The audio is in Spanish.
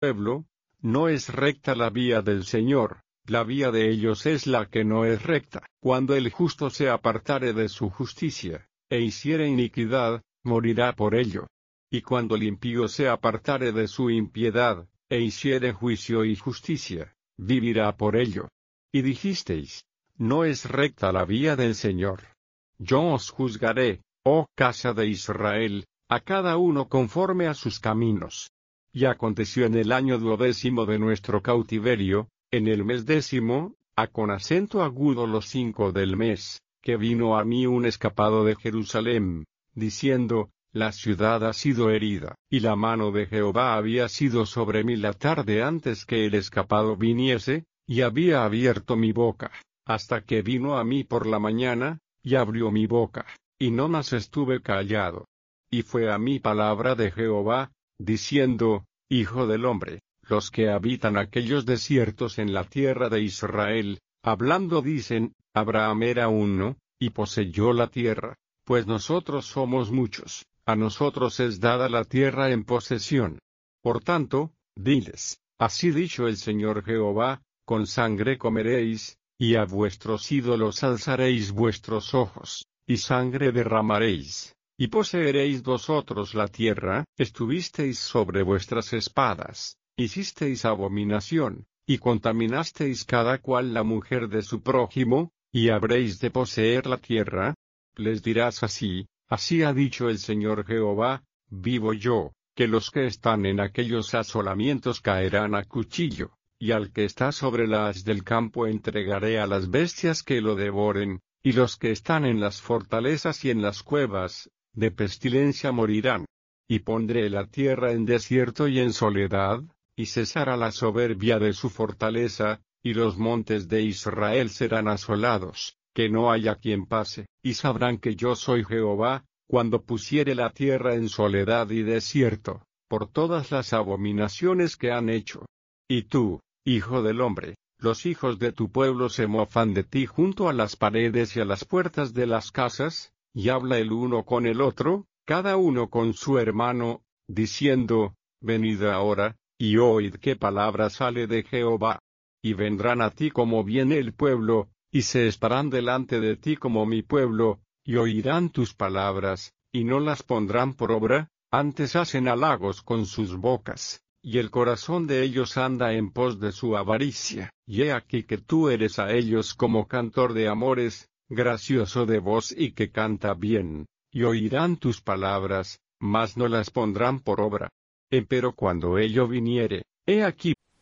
pueblo, no es recta la vía del Señor, la vía de ellos es la que no es recta. Cuando el justo se apartare de su justicia, e hiciere iniquidad, morirá por ello. Y cuando el impío se apartare de su impiedad, e hiciere juicio y justicia, vivirá por ello. Y dijisteis, no es recta la vía del Señor. Yo os juzgaré, oh casa de Israel, a cada uno conforme a sus caminos. Y aconteció en el año 12º de nuestro cautiverio, en el mes 10º, con acento agudo los 5 del mes, que vino a mí un escapado de Jerusalén, diciendo, la ciudad ha sido herida, y la mano de Jehová había sido sobre mí la tarde antes que el escapado viniese, y había abierto mi boca, hasta que vino a mí por la mañana, y abrió mi boca, y no más estuve callado. Y fue a mí palabra de Jehová, diciendo, Hijo del hombre, los que habitan aquellos desiertos en la tierra de Israel, hablando dicen, Abraham era uno, y poseyó la tierra, pues nosotros somos muchos, a nosotros es dada la tierra en posesión. Por tanto, diles, así dicho el Señor Jehová, con sangre comeréis, y a vuestros ídolos alzaréis vuestros ojos, y sangre derramaréis, y poseeréis vosotros la tierra. Estuvisteis sobre vuestras espadas, hicisteis abominación, y contaminasteis cada cual la mujer de su prójimo, y habréis de poseer la tierra. Les dirás así, así ha dicho el Señor Jehová, vivo yo, que los que están en aquellos asolamientos caerán a cuchillo, y al que está sobre la haz del campo entregaré a las bestias que lo devoren, y los que están en las fortalezas y en las cuevas, de pestilencia morirán. Y pondré la tierra en desierto y en soledad, y cesará la soberbia de su fortaleza, y los montes de Israel serán asolados, que no haya quien pase, y sabrán que yo soy Jehová, cuando pusiere la tierra en soledad y desierto, por todas las abominaciones que han hecho. Y tú, hijo del hombre, los hijos de tu pueblo se mofan de ti junto a las paredes y a las puertas de las casas, y habla el uno con el otro, cada uno con su hermano, diciendo, venid ahora, y oíd qué palabra sale de Jehová. Y vendrán a ti como viene el pueblo, y se estarán delante de ti como mi pueblo, y oirán tus palabras, y no las pondrán por obra, antes hacen halagos con sus bocas, y el corazón de ellos anda en pos de su avaricia. Y he aquí que tú eres a ellos como cantor de amores, gracioso de voz y que canta bien, y oirán tus palabras, mas no las pondrán por obra. Empero cuando ello viniere, he aquí,